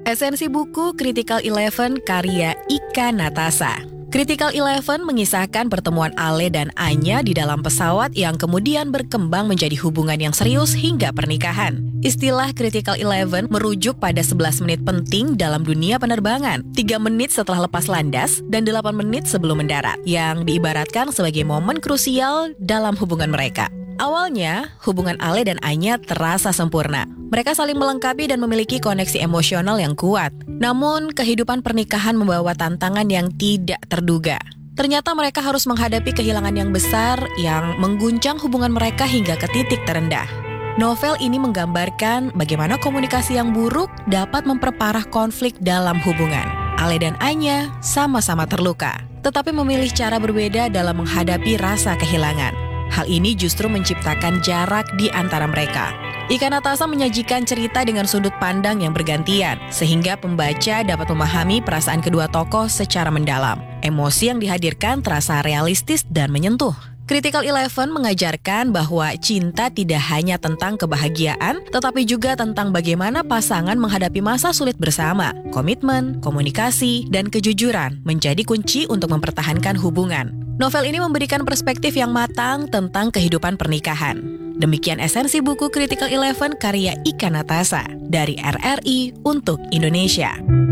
Esensi buku Critical Eleven karya Ika Natasha. Critical Eleven mengisahkan pertemuan Ale dan Anya di dalam pesawat yang kemudian berkembang menjadi hubungan yang serius hingga pernikahan. Istilah Critical Eleven merujuk pada 11 menit penting dalam dunia penerbangan, 3 menit setelah lepas landas, dan 8 menit sebelum mendarat, yang diibaratkan sebagai momen krusial dalam hubungan mereka. Awalnya, hubungan Ale dan Anya terasa sempurna. Mereka saling melengkapi dan memiliki koneksi emosional yang kuat. Namun, kehidupan pernikahan membawa tantangan yang tidak terduga. Ternyata mereka harus menghadapi kehilangan yang besar yang mengguncang hubungan mereka hingga ke titik terendah. Novel ini menggambarkan bagaimana komunikasi yang buruk dapat memperparah konflik dalam hubungan. Ale dan Anya sama-sama terluka, tetapi memilih cara berbeda dalam menghadapi rasa kehilangan. Hal ini justru menciptakan jarak di antara mereka. Ika Natasha menyajikan cerita dengan sudut pandang yang bergantian, sehingga pembaca dapat memahami perasaan kedua tokoh secara mendalam. Emosi yang dihadirkan terasa realistis dan menyentuh. Critical Eleven mengajarkan bahwa cinta tidak hanya tentang kebahagiaan, tetapi juga tentang bagaimana pasangan menghadapi masa sulit bersama. Komitmen, komunikasi, dan kejujuran menjadi kunci untuk mempertahankan hubungan. Novel ini memberikan perspektif yang matang tentang kehidupan pernikahan. Demikian esensi buku Critical Eleven karya Ika Natasha dari RRI untuk Indonesia.